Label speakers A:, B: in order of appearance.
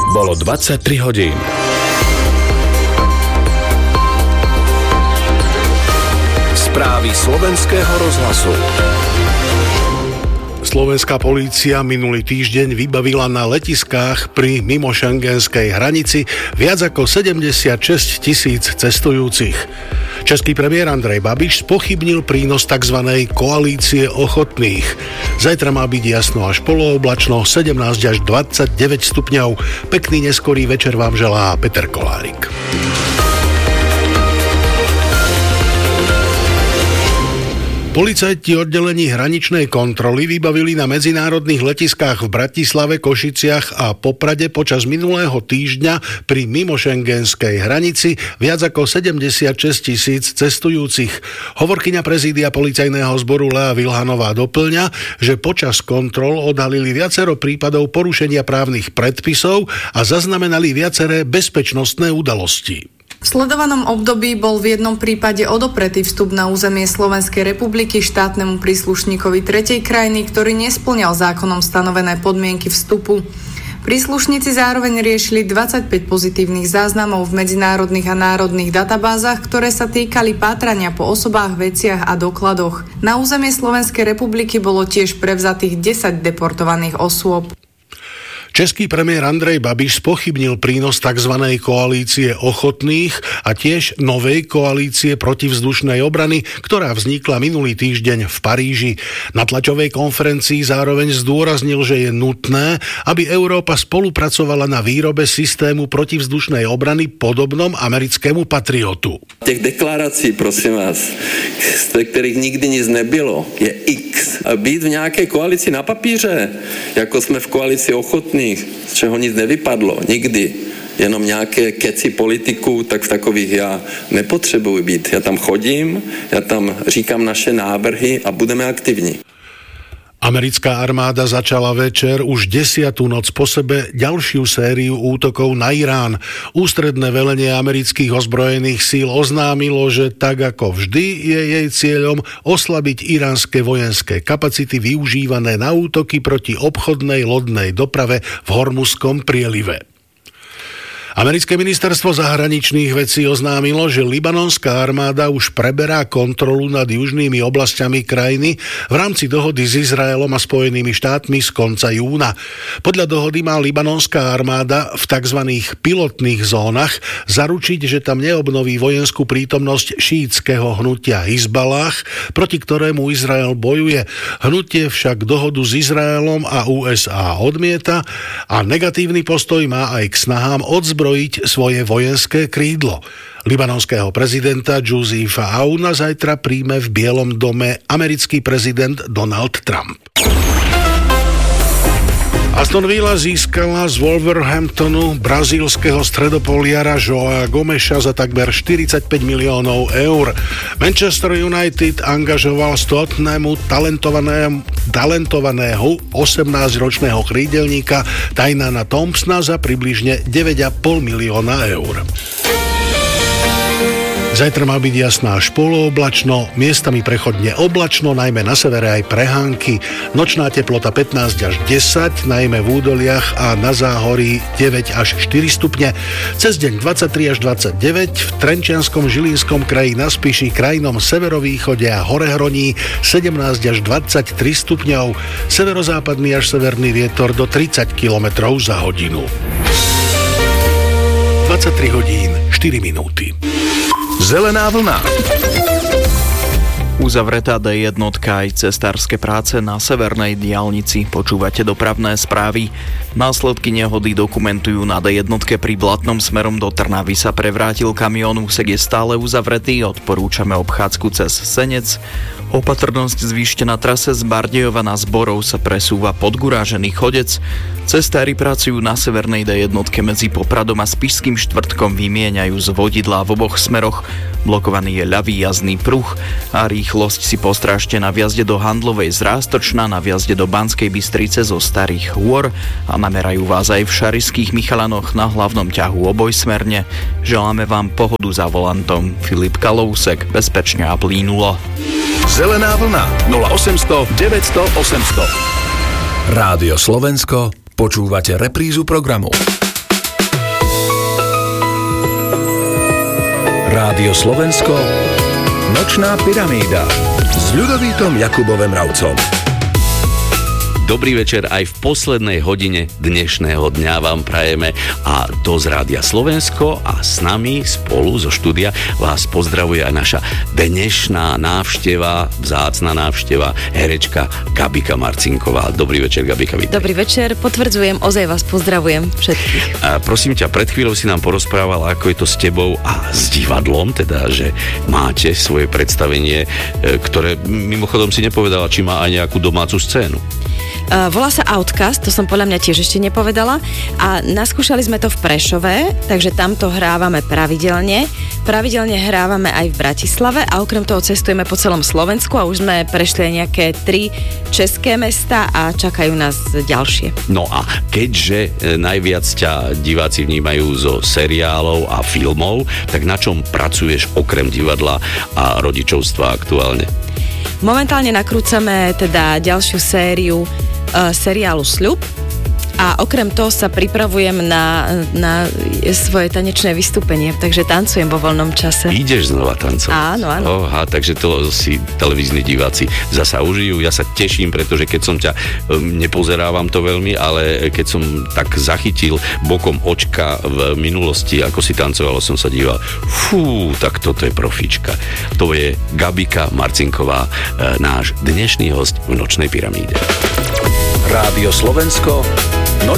A: Bolo 23 hodín. Správy slovenského rozhlasu.
B: Slovenská polícia minulý týždeň vybavila na letiskách pri mimošengenskej hranici viac ako 76 000 cestujúcich. Český premiér Andrej Babiš spochybnil prínos tzv. Koalície ochotných. Zajtra má byť jasno až polooblačno, 17 až 29 stupňov. Pekný neskorý večer vám želá Peter Kolárik. Policajti oddelení hraničnej kontroly vybavili na medzinárodných letiskách v Bratislave, Košiciach a Poprade počas minulého týždňa pri mimošengenskej hranici viac ako 76 000 cestujúcich. Hovorkyňa prezídia policajného zboru Lea Vilhanová doplňa, že počas kontrol odhalili viacero prípadov porušenia právnych predpisov a zaznamenali viaceré bezpečnostné udalosti.
C: V sledovanom období bol v jednom prípade odopretý vstup na územie Slovenskej republiky štátnemu príslušníkovi tretej krajiny, ktorý nespĺňal zákonom stanovené podmienky vstupu. Príslušníci zároveň riešili 25 pozitívnych záznamov v medzinárodných a národných databázach, ktoré sa týkali pátrania po osobách, veciach a dokladoch. Na územie Slovenskej republiky bolo tiež prevzatých 10 deportovaných osôb.
B: Český premiér Andrej Babiš spochybnil prínos tzv. Koalície ochotných a tiež novej koalície protivzdušnej obrany, ktorá vznikla minulý týždeň v Paríži. Na tlačovej konferencii zároveň zdôraznil, že je nutné, aby Európa spolupracovala na výrobe systému protivzdušnej obrany podobnom americkému Patriotu.
D: Těch deklarací, prosím vás, z kterých nikdy nic nebylo, je X. A být v nějaké koalici na papíře, jako jsme v koalici ochotných, z čeho nic nevypadlo, nikdy, jenom nějaké keci politiků, tak v takových já nepotřebuji být. Já tam chodím, já tam říkám naše návrhy a budeme aktivní.
B: Americká armáda začala večer už 10. noc po sebe ďalšiu sériu útokov na Irán. Ústredné velenie amerických ozbrojených síl oznámilo, že tak ako vždy je jej cieľom oslabiť iránske vojenské kapacity využívané na útoky proti obchodnej lodnej doprave v Hormuzskom prielive. Americké ministerstvo zahraničných vecí oznámilo, že libanonská armáda už preberá kontrolu nad južnými oblastiami krajiny v rámci dohody s Izraelom a Spojenými štátmi z konca júna. Podľa dohody má libanonská armáda v tzv. Pilotných zónach zaručiť, že tam neobnoví vojenskú prítomnosť šíitskeho hnutia Hizballah, proti ktorému Izrael bojuje. Hnutie však dohodu s Izraelom a USA odmieta a negatívny postoj má aj k snahám odzbrojiť svoje vojenské krídlo. Libanonského prezidenta Josepha Aouna zajtra príjme v Bielom dome americký prezident Donald Trump. Aston Villa získala z Wolverhamptonu brazílskeho stredopoliara Joa Gomeša za takmer 45 miliónov eur. Manchester United angažoval z Tottenhamu talentovaného 18-ročného krídelníka Tainana Thompsona za približne 9,5 milióna eur. Zajtra má byť jasná až polooblačno, miestami prechodne oblačno, najmä na severe aj prehánky. Nočná teplota 15 až 10, najmä v údoliach a na záhorí 9 až 4 stupne. Cez deň 23 až 29, v Trenčianskom Žilinskom kraji, na Spiši, krajnom severovýchode a Horehroní 17 až 23 stupňov. Severozápadný až severný vietor do 30 km za hodinu. 23 hodín 4 minúty.
A: Zelená vlna.
E: Uzavretá D1 aj cestárske práce na severnej diaľnici. Počúvate dopravné správy. Následky nehody dokumentujú na D1 pri Blatnom smerom do Trnavy sa prevrátil kamión, úsek je stále uzavretý, odporúčame obchádzku cez Senec. Opatrnosť zvýšte na trase z Bardejova na Zborov sa presúva podgurážený chodec. Cestári pracujú na severnej D1 medzi Popradom a Spišským Štvrtkom, vymieňajú z vodidlá v oboch smeroch. Blokovaný je ľavý jazdný pruh a rýchlosť si postrážte na vjazde do Handlovej z Rástočna, na vjazde do Banskej Bystrice zo Starých Hôr a namerajú vás aj v Šarišských Michalanoch na hlavnom ťahu obojsmerne. Želáme vám pohodu za volantom. Filip Kalousek, bezpečne a plynulo.
A: Zelená vlna 0800 900 800. Rádio Slovensko, počúvate reprízu programu. Rádio Slovensko, Nočná pyramída s Ľudovítom Jakubom Mravcom.
F: Dobrý večer aj v poslednej hodine dnešného dňa vám prajeme a to z Rádia Slovensko a s nami spolu zo štúdia vás pozdravuje aj naša dnešná návšteva, vzácna návšteva, herečka Gabika Marcinková. Dobrý večer, Gabika, vítaj.
G: Dobrý večer, potvrdzujem, ozaj vás pozdravujem všetkých.
F: A prosím ťa, pred chvíľou si nám porozprávala, ako je to s tebou a s divadlom, teda, že máte svoje predstavenie, ktoré mimochodom si nepovedala, či má aj nejakú domácu scénu.
G: Volá sa Outcast, to som podľa mňa tiež ešte nepovedala a naskúšali sme to v Prešove, takže tamto hrávame pravidelne. Pravidelne hrávame aj v Bratislave a okrem toho cestujeme po celom Slovensku a už sme prešli aj nejaké 3 české mesta a čakajú nás ďalšie.
F: No a keďže najviac ťa diváci vnímajú zo seriálov a filmov, tak na čom pracuješ okrem divadla a rodičovstva aktuálne?
G: Momentálne nakrúcame teda ďalšiu sériu seriálu Sľub a okrem toho sa pripravujem na svoje tanečné vystúpenie, takže tancujem vo voľnom čase.
F: Ideš znova tancovať?
G: Áno.
F: Oha, takže to si televízni diváci zasa užijú. Ja sa teším, pretože keď som ťa, nepozerávam to veľmi, ale keď som tak zachytil bokom očka v minulosti, ako si tancovala, som sa díval, tak toto je profička. To je Gabika Marcinková, náš dnešný host v Nočnej pyramíde.
A: Rádio Slovensko,